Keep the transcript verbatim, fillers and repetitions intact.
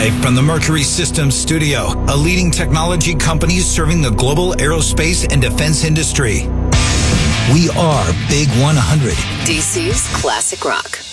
Live from the Mercury Systems studio, a leading technology company serving the global aerospace and defense industry. We are Big one hundred. D C's Classic Rock.